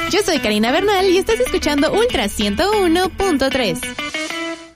Yo soy Karina Bernal y estás escuchando Ultra 101.3.